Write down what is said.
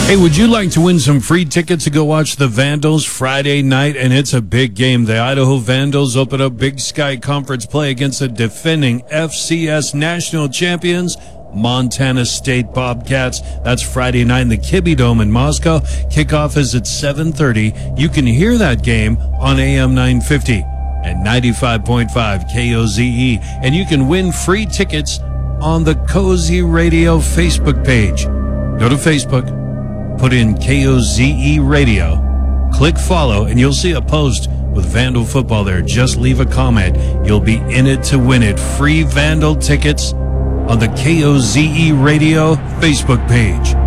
Hey, would you like to win some free tickets to go watch the Vandals Friday night? And it's a big game. The Idaho Vandals open up Big Sky Conference play against the defending FCS national champions, Montana State Bobcats. That's Friday night in the Kibbe Dome in Moscow. Kickoff is at 7:30. You can hear that game on AM 950 and 95.5 KOZE. And you can win free tickets on the Cozy Radio Facebook page. Go to Facebook. Put in KOZE Radio, click follow, and you'll see a post with Vandal football there. Just leave a comment. You'll be in it to win it. Free Vandal tickets on the KOZE Radio Facebook page.